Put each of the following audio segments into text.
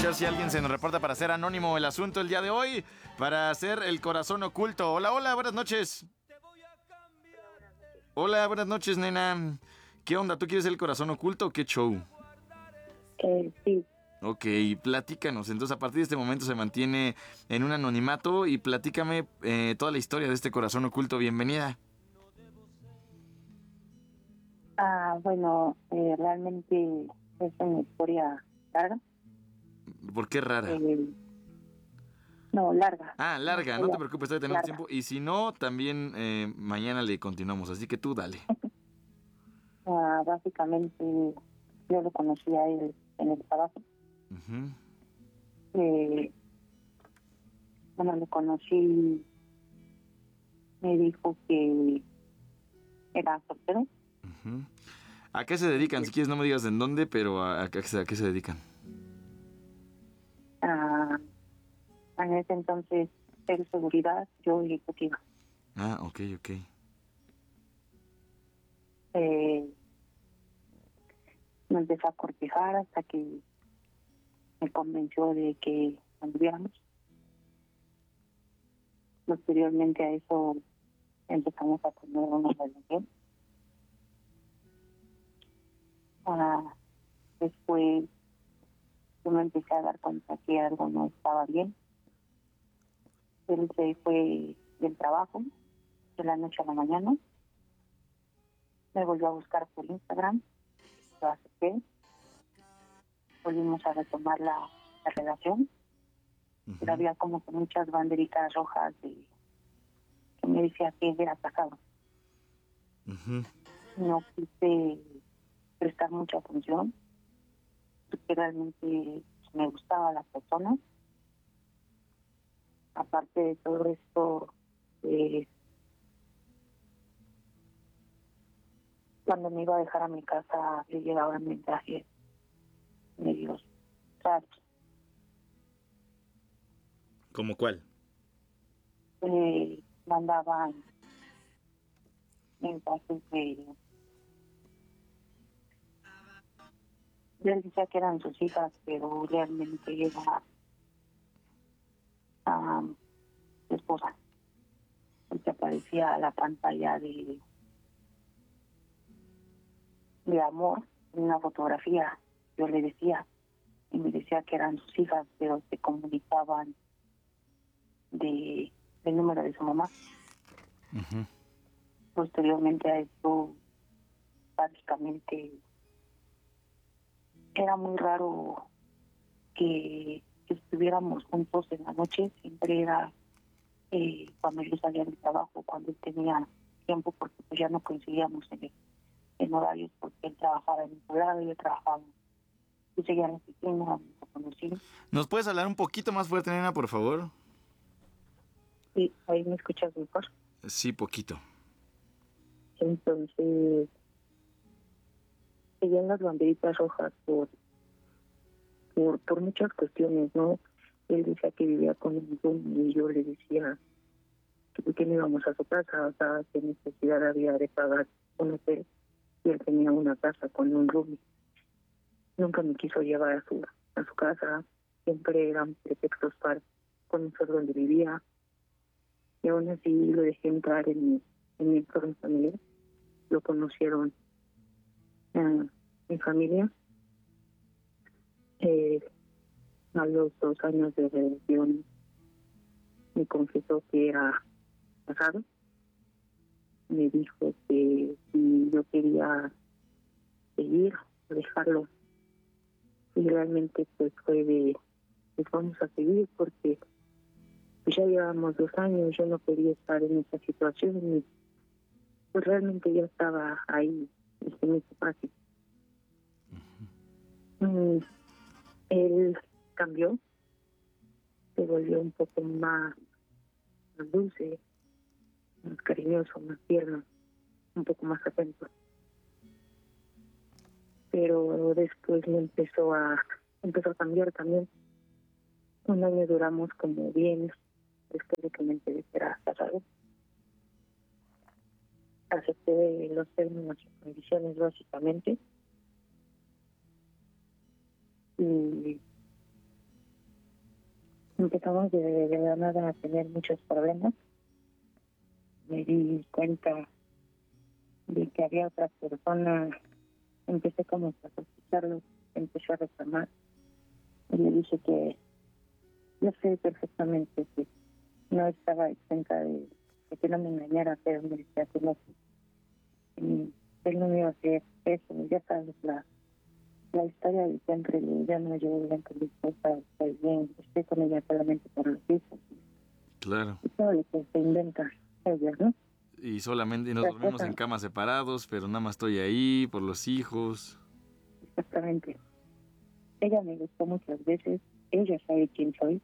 ver si alguien se nos reporta para hacer anónimo el asunto el día de hoy, para hacer el corazón oculto. Hola, hola, buenas noches. Hola, buenas noches, nena. ¿Qué onda? ¿Tú quieres el corazón oculto o qué show? Sí. Ok, platícanos. Entonces, a partir de este momento se mantiene en un anonimato y platícame toda la historia de este corazón oculto. Bienvenida. Bueno, realmente es una historia larga. ¿Por qué rara? No, larga. Una Larga, no te historia preocupes, todavía tenemos larga. tiempo. Y si no, también mañana le continuamos. Así que tú dale. Básicamente, yo lo conocí a él en el trabajo. Uh-huh. Cuando lo conocí, me dijo que era soltero. Uh-huh. ¿A qué se dedican? Si quieres no me digas en dónde, pero ¿a qué se dedican? En ese entonces, él seguridad, yo ejecutiva. Ok. Me empezó a cortejar hasta que me convenció de que anduviéramos. Posteriormente a eso empezamos a tener una relación. Después yo me empecé a dar cuenta que algo no estaba bien. Él se fue del trabajo de la noche a la mañana. Me volvió a buscar por Instagram. Lo acepté. Volvimos a retomar la relación. Uh-huh. Pero había como que muchas banderitas rojas que me decía que él era casado. Uh-huh. No quise prestar mucha atención porque realmente me gustaba la persona. Aparte de todo esto, cuando me iba a dejar a mi casa le llegaban mensajes medios raros. ¿Cómo cuál? Mandaban mensajes él decía que eran sus hijas, pero realmente era su esposa. Porque aparecía la pantalla de amor en una fotografía. Yo le decía, y me decía que eran sus hijas, pero se comunicaban del número de su mamá. Uh-huh. Posteriormente a esto, básicamente era muy raro que estuviéramos juntos en la noche. Siempre era cuando yo salía del trabajo, cuando él tenía tiempo, porque pues ya no coincidíamos en horarios, porque él trabajaba en otro lado y yo trabajaba. Yo seguía en la oficina, lo conocí. ¿Nos puedes hablar un poquito más fuerte, nena, por favor? Sí, ahí me escuchas mejor. Sí, poquito. Entonces, seguían las banderitas rojas por muchas cuestiones, ¿no? Él decía que vivía con un roomie y yo le decía que por qué no íbamos a su casa, o sea, qué necesidad había de pagar un hotel y él tenía una casa con un roomie. Nunca me quiso llevar a su casa, siempre eran pretextos para conocer dónde vivía, y aún así lo dejé entrar en mi entorno familiar. Lo conocieron mi familia. A los 2 años de relación me confesó que era casado. Me dijo que si yo quería seguir o dejarlo, y realmente pues fue pues vamos a seguir porque pues ya llevamos 2 años. Yo no quería estar en esa situación y pues realmente ya estaba ahí y se me hizo fácil. Él cambió, se volvió un poco más dulce, más cariñoso, más tierno, un poco más atento. Pero después me empezó a cambiar también. 1 año duramos como bien, después de que me enteré que era casado. Acepté los términos y condiciones básicamente. Y empezamos de la nada a tener muchos problemas. Me di cuenta de que había otra persona, empecé como a sospecharlo, empecé a reclamar. Y le dije que yo sé perfectamente que no estaba exenta de que no me engañara, pero me decía que no. Y él no me iba a hacer eso, ya sabes, la historia de siempre, ya no, yo blanco mi esposa, estoy bien, estoy con ella solamente por los hijos. Claro. Y todo lo que se inventa ella, ¿no? Y solamente nos dormimos en camas separados, pero nada más estoy ahí por los hijos. Exactamente. Ella me gustó muchas veces, ella sabe quién soy.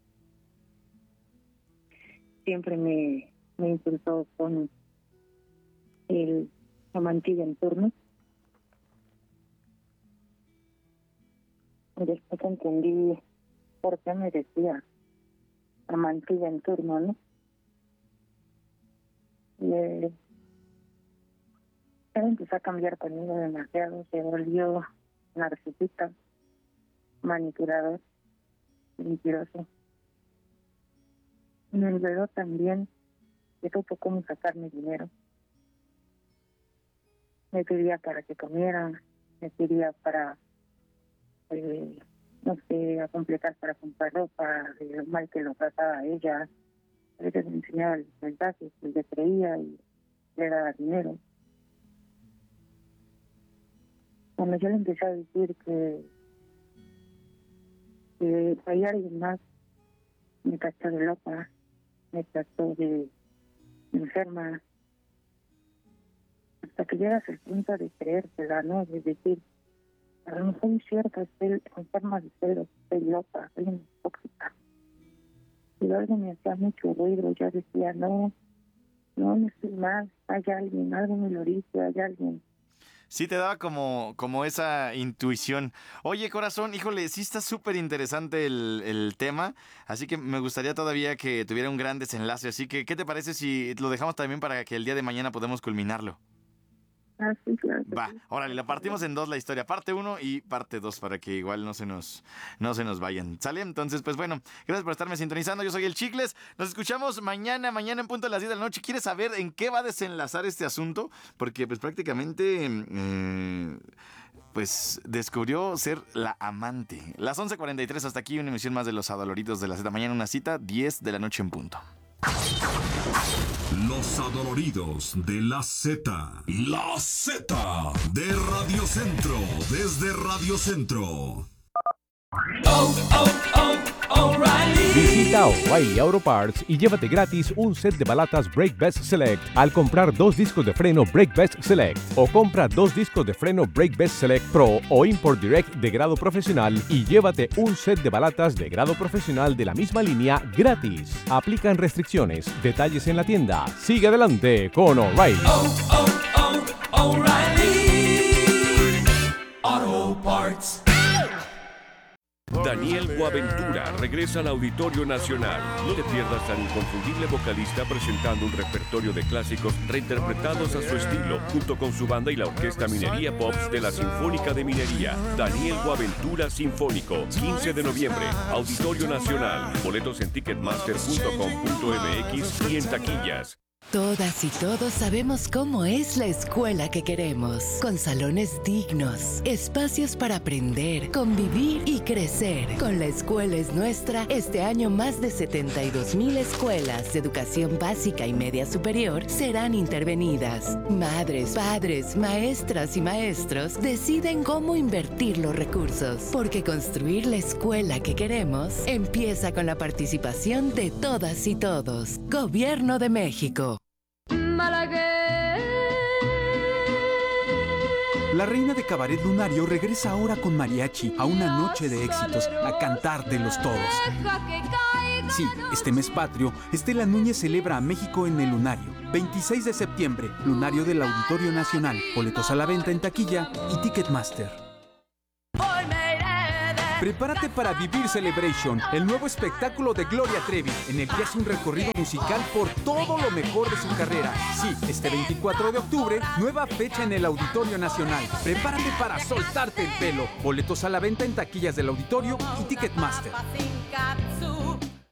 Siempre me insultó con el amantilla en turno. Y después entendí por qué me decía amantilla en turno, ¿no? Y él empezó a cambiar conmigo demasiado, se volvió narcisista, manipulador, mentiroso. Me enredó también, que supo cómo sacarme dinero. Me pedía para que comiera, me pedía para, no sé, a completar para comprar ropa, de lo mal que lo trataba a ella. A veces me enseñaba los mensajes, y le creía y le daba dinero. Cuando yo le empecé a decir que había alguien más, me trató de loca, me trató de enferma, hasta que llegas al punto de creérsela, ¿no? De decir, a lo mejor es cierto, estoy enferma de celos, estoy loca, soy una hipócrita. Y algo me hacía mucho ruido, yo decía, no estoy mal, hay alguien, algo me lo dice, hay alguien. Sí, te daba como esa intuición. Oye, corazón, híjole, sí está súper interesante el tema, así que me gustaría todavía que tuviera un gran desenlace. Así que, ¿qué te parece si lo dejamos también para que el día de mañana podamos culminarlo? Ah, sí, claro. Va, órale, la partimos en dos la historia, parte 1 y parte 2 para que igual no se nos vayan, ¿sale? Entonces, pues bueno, gracias por estarme sintonizando, yo soy el Chicles, nos escuchamos mañana en punto de las 10 de la noche. ¿Quieres saber en qué va a desenlazar este asunto? Porque pues prácticamente, pues descubrió ser la amante. Las 11:43, hasta aquí una emisión más de Los Adoloridos de la Z. Mañana una cita, 10 de la noche en punto. Los Adoloridos de la Z. La Z de Radio Centro, desde Radio Centro. Visita O'Reilly Auto Parts y llévate gratis un set de balatas Brake Best Select al comprar 2 discos de freno Brake Best Select, o compra 2 discos de freno Brake Best Select Pro o Import Direct de grado profesional y llévate un set de balatas de grado profesional de la misma línea gratis. Aplican restricciones. Detalles en la tienda. Sigue adelante con O'Reilly. O'Reilly Auto Parts. Daniel Boaventura regresa al Auditorio Nacional. No te pierdas al inconfundible vocalista presentando un repertorio de clásicos reinterpretados a su estilo, junto con su banda y la Orquesta Minería Pops de la Sinfónica de Minería. Daniel Boaventura Sinfónico, 15 de noviembre, Auditorio Nacional. Boletos en ticketmaster.com.mx y en taquillas. Todas y todos sabemos cómo es la escuela que queremos, con salones dignos, espacios para aprender, convivir y crecer. Con La Escuela es Nuestra, este año más de 72,000 escuelas de educación básica y media superior serán intervenidas. Madres, padres, maestras y maestros deciden cómo invertir los recursos, porque construir la escuela que queremos empieza con la participación de todas y todos. Gobierno de México. La reina de Cabaret Lunario regresa ahora con mariachi a una noche de éxitos, a cantártelos todos. Sí, este mes patrio, Estela Núñez celebra a México en el Lunario. 26 de septiembre, Lunario del Auditorio Nacional. Boletos a la venta en taquilla y Ticketmaster. Prepárate para vivir Celebration, el nuevo espectáculo de Gloria Trevi, en el que hace un recorrido musical por todo lo mejor de su carrera. Sí, este 24 de octubre, nueva fecha en el Auditorio Nacional. Prepárate para soltarte el pelo. Boletos a la venta en taquillas del Auditorio y Ticketmaster.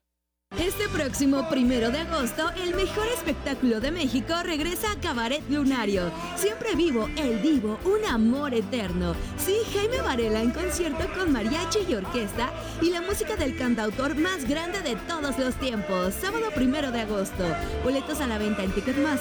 Este próximo 1 de agosto, el mejor espectáculo de México regresa a Cabaret Lunario. Siempre vivo, el divo, un amor eterno. Sí, Jaime Varela en concierto con mariachi y orquesta y la música del cantautor más grande de todos los tiempos. Sábado 1 de agosto. Boletos a la venta en Ticketmaster